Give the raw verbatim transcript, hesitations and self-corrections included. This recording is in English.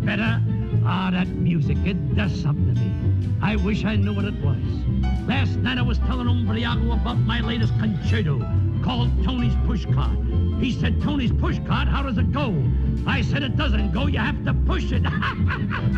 better? Ah, that music, it does something to me. I wish I knew what it was. Last night I was telling Umbriago about my latest concerto called Tony's Pushcart. He said, Tony's Pushcart, how does it go? I said, it doesn't go, you have to push it.